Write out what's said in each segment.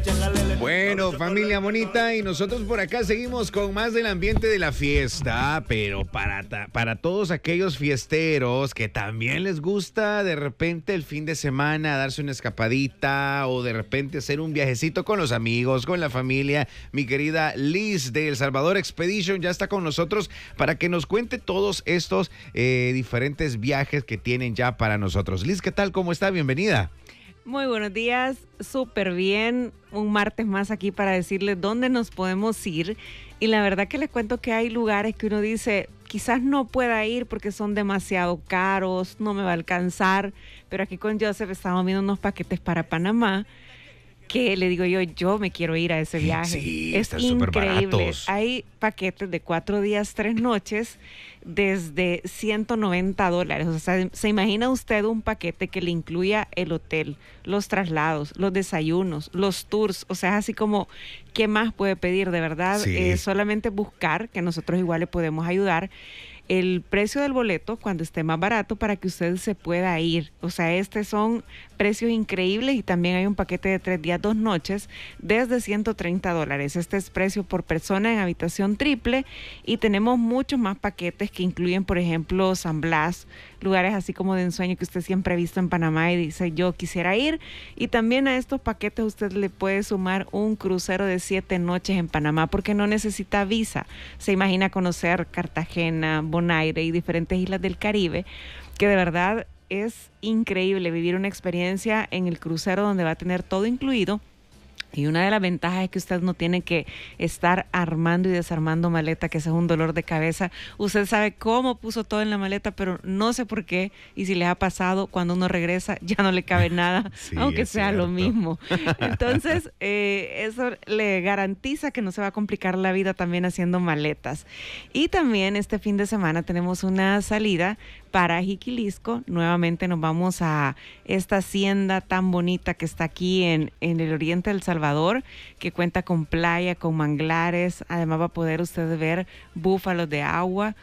Bueno, familia bonita, y nosotros por acá seguimos con más del ambiente de la fiesta, pero para todos aquellos fiesteros que también les gusta de repente el fin de semana darse una escapadita o de repente hacer un viajecito con los amigos, con la familia, mi querida Liz de El Salvador Expedition ya está con nosotros para que nos cuente todos estos diferentes viajes que tienen ya para nosotros. Liz, ¿qué tal? ¿Cómo está? Bienvenida. Muy buenos días, súper bien, un martes más aquí para decirles dónde nos podemos ir, y la verdad que les cuento que hay lugares que uno dice, quizás no pueda ir porque son demasiado caros, no me va a alcanzar, pero aquí con Joseph estamos viendo unos paquetes para Panamá, que le digo yo me quiero ir a ese viaje. Sí, es están súper increíble. baratos. Hay paquetes de 4 días, 3 noches desde $190. O sea, ¿se imagina usted un paquete que le incluya el hotel, los traslados, los desayunos, los tours? O sea, así como, ¿qué más puede pedir? De verdad, Sí. solamente buscar, que nosotros igual le podemos ayudar, el precio del boleto cuando esté más barato para que usted se pueda ir. O sea, estos son precios increíbles, y también hay un paquete de 3 días, 2 noches desde $130. Este es precio por persona en habitación triple, y tenemos muchos más paquetes que incluyen, por ejemplo, San Blas, lugares así como de ensueño que usted siempre ha visto en Panamá y dice yo quisiera ir. Y también a estos paquetes usted le puede sumar un crucero de 7 noches en Panamá porque no necesita visa. Se imagina conocer Cartagena, Bonaire y diferentes islas del Caribe, que de verdad es increíble vivir una experiencia en el crucero donde va a tener todo incluido. Y una de las ventajas es que usted no tiene que estar armando y desarmando maleta, que ese es un dolor de cabeza. Usted sabe cómo puso todo en la maleta, pero no sé por qué. Y si les ha pasado, cuando uno regresa ya no le cabe nada, Sí, aunque es sea cierto. lo mismo. Entonces, eso le garantiza que no se va a complicar la vida también haciendo maletas. Y también este fin de semana tenemos una salida para Jiquilisco. Nuevamente nos vamos a esta hacienda tan bonita que está aquí en el oriente del Salvador, que cuenta con playa, con manglares. Además va a poder usted ver búfalos de agua,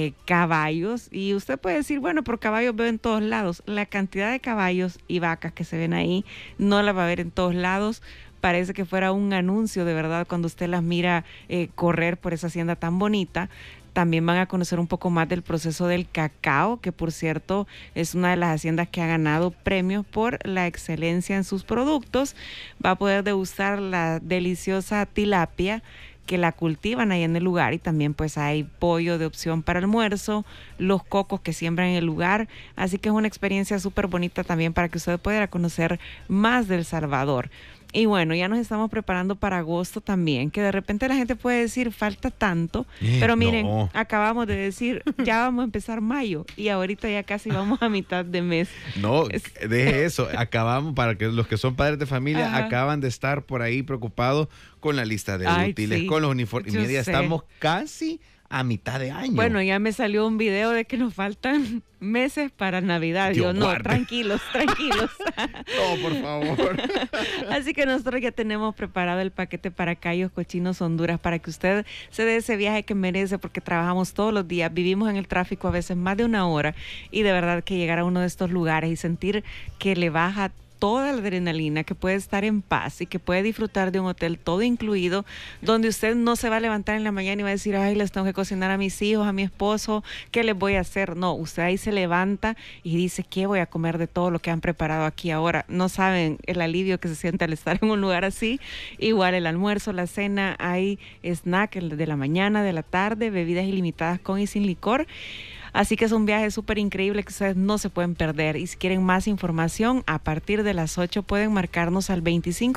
caballos, y usted puede decir, bueno, pero caballos veo en todos lados. La cantidad de caballos y vacas que se ven ahí no la va a ver en todos lados. Parece que fuera un anuncio de verdad cuando usted las mira correr por esa hacienda tan bonita. También van a conocer un poco más del proceso del cacao, que por cierto es una de las haciendas que ha ganado premios por la excelencia en sus productos. Va a poder degustar la deliciosa tilapia que la cultivan ahí en el lugar, y también pues hay pollo de opción para almuerzo, los cocos que siembran en el lugar. Así que es una experiencia súper bonita también para que usted pueda conocer más del Salvador. Y bueno, ya nos estamos preparando para agosto también, que de repente la gente puede decir, falta tanto, pero miren, No. acabamos de decir, ya vamos a empezar mayo, y ahorita ya casi vamos a mitad de mes. No, deje eso. Acabamos, para que los que son padres de familia, Ajá. acaban de estar por ahí preocupados con la lista de Ay, útiles, sí, con los uniformes. yo Y ya sé. estamos casi a mitad de año. Bueno, ya me salió un video de que nos faltan meses para Navidad. Dios Yo, no, guarde. tranquilos, tranquilos. No, por favor. Así que nosotros ya tenemos preparado el paquete para Cayos Cochinos, Honduras, para que usted se dé ese viaje que merece, porque trabajamos todos los días, vivimos en el tráfico a veces más de 1 hora, y de verdad que llegar a uno de estos lugares y sentir que le baja toda la adrenalina, que puede estar en paz y que puede disfrutar de un hotel todo incluido, donde usted no se va a levantar en la mañana y va a decir, ay, les tengo que cocinar a mis hijos, a mi esposo, ¿qué les voy a hacer? No, usted ahí se levanta y dice, ¿qué voy a comer de todo lo que han preparado aquí ahora? No saben el alivio que se siente al estar en un lugar así. Igual el almuerzo, la cena, hay snack de la mañana, de la tarde, bebidas ilimitadas con y sin licor. Así que es un viaje súper increíble que ustedes no se pueden perder. Y si quieren más información, a partir de las 8 pueden marcarnos al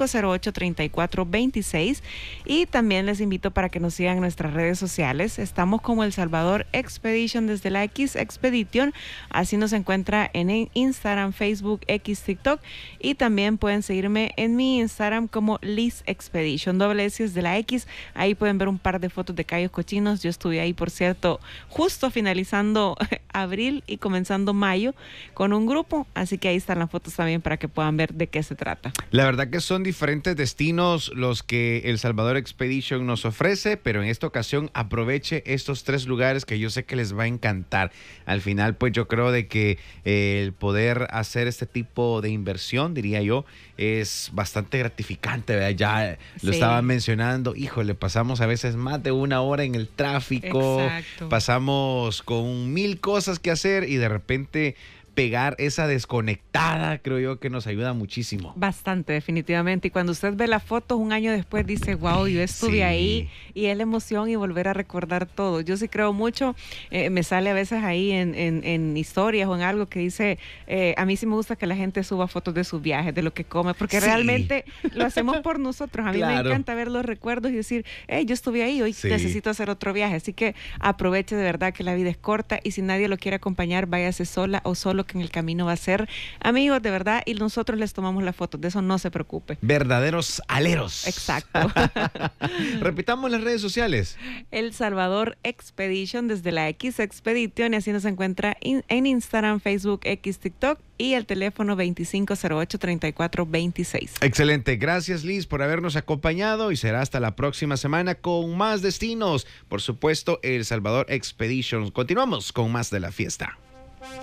2508-3426. Y también les invito para que nos sigan en nuestras redes sociales. Estamos como El Salvador Expedition desde la X Expedition. Así nos encuentra en Instagram, Facebook, X, TikTok. Y también pueden seguirme en mi Instagram como Liz Expedition, doble S de la X. Ahí pueden ver un par de fotos de Cayos Cochinos. Yo estuve ahí, por cierto, justo finalizando terminando abril y comenzando mayo con un grupo, así que ahí están las fotos también para que puedan ver de qué se trata. La verdad que son diferentes destinos los que El Salvador Expedition nos ofrece, pero en esta ocasión aproveche estos 3 lugares que yo sé que les va a encantar. Al final, pues yo creo de que el poder hacer este tipo de inversión, diría yo, es bastante gratificante, ¿verdad? Ya lo estaban mencionando, híjole, pasamos a veces más de 1 hora en el tráfico, pasamos con 1000 cosas que hacer y de repente pegar esa desconectada, creo yo que nos ayuda muchísimo. Bastante, definitivamente. Y cuando usted ve la foto un año después, dice, wow, yo estuve ahí, y es la emoción y volver a recordar todo. Yo sí creo mucho, me sale a veces ahí en historias o en algo que dice, a mí sí me gusta que la gente suba fotos de sus viajes, de lo que come, porque realmente lo hacemos por nosotros. A mí me encanta ver los recuerdos y decir, hey, yo estuve ahí, hoy necesito hacer otro viaje. Así que aproveche de verdad que la vida es corta y si nadie lo quiere acompañar, váyase sola o solo, que en el camino va a ser amigos de verdad y nosotros les tomamos las fotos, de eso no se preocupe. Verdaderos aleros. Exacto. Repitamos las redes sociales. El Salvador Expedition desde la X Expedition, y así nos encuentra en Instagram, Facebook, X, TikTok y el teléfono 2508-3426. Excelente, gracias Liz por habernos acompañado y será hasta la próxima semana con más destinos. Por supuesto, El Salvador Expedition. Continuamos con más de la fiesta.